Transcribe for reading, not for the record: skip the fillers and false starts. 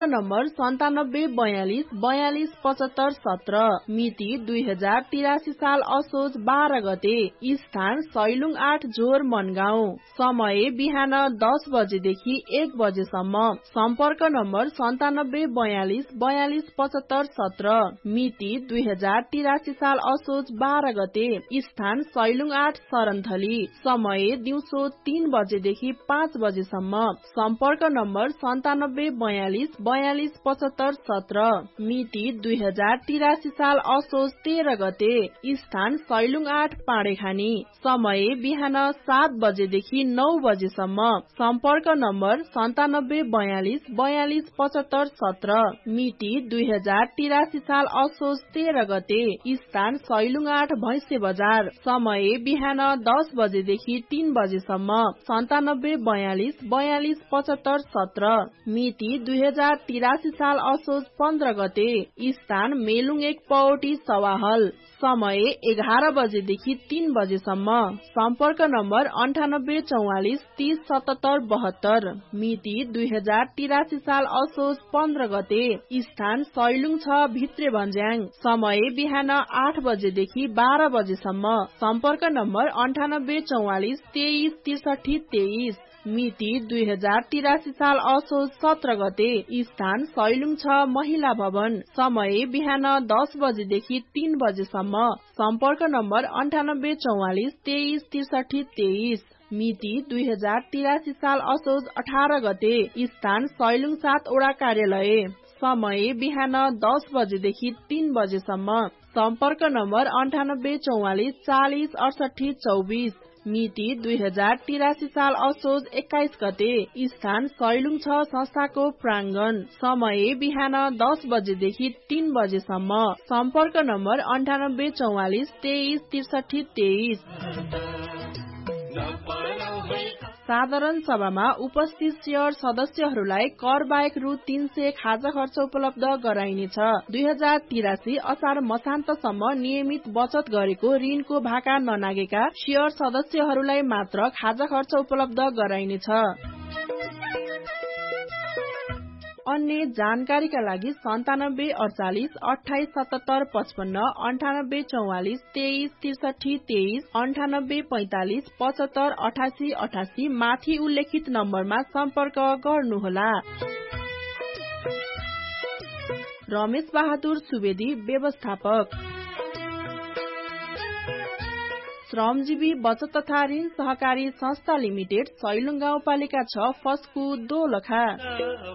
Number 9742427517 मिति 2083 साल असोज 12 गते। स्थान सैलुङ 8 झोर मनगाउँ। समय बिहान 10 बजेदेखि 1 बजेसम्म। सम्पर्क नम्बर 9742424517 मिति 2083 साल असोज 12 गते। स्थान सैलुङ 8 सरनथली। समय दिउँसो 3 बजेदेखि 5 बजेसम्म। सम्पर्क नम्बर 9742424517 मिति 2083 साल असोज 13 गते। स्थान सैलुङ 8 पाडेखानी। समय बिहान 7 बजेदेखि 9 बजेसम्म। सम्पर्क नम्बर 9742424517 मिति 2083 साल असोज 13 गते। स्थान सैलुङ 8 भैँसे बजार। समय बिहान 10 बजेदेखि 3 बजेसम्म। 9742424517 मिति 2083 साल असोज 15 गते। स्थान मेलुङ 1 पौटी सवाहल। समय 11 बजेदेखि 3 बजेसम्म। सम्पर्क नम्बर 9844307772 मिति 2083 साल असोज 15 गते। स्थान सैलुङ 6 भित्रे भन्ज्याङ। समय बिहान 8 बजेदेखि 12 बजेसम्म। सम्पर्क नम्बर 9844236323 मिति 2083 साल असोज 17 गते। स्थान सैलुङ 6 महिला भवन। समय बिहान 10 बजेदेखि 3 बजेसम्म। सम्पर्क नम्बर 9844236323 मिति 2083 साल असोज 18 गते। स्थान सैलुङ 7 वडा कार्यालय। समय बिहान 10 बजेदेखि 3 बजेसम्म। सम्पर्क नम्बर 9844406824 मिति 2083 साल असोज 21 गते। स्थान सैलुङ 6 संस्थाको प्राङ्गण। समय बिहान 10 बजेदेखि 3 बजेसम्म। सम्पर्क नम्बर 9844236323। साधारण सभामा उपस्थित शेयर सदस्यहरूलाई कर बाहेक रु 300 खाजा खर्च उपलब्ध गराइनेछ। 2083 असार मसान्तसम्म नियमित बचत गरेको ऋणको भाका ननागेका शेयर सदस्यहरूलाई मात्र खाजा खर्च उपलब्ध गराइनेछ। अन्य जानकारीका लागि 9748 2877 55 9844 236323 9845 75 88 88 माथि उल्लेखित नम्बरमा सम्पर्क गर्नुहोला। रमेश बहादुर सुवेदी व्यवस्थापक श्रमजीवी बचत तथा ऋण सहकारी संस्था लिमिटेड सैलुङ गाउँपालिका 6 फस्कु दोलखा।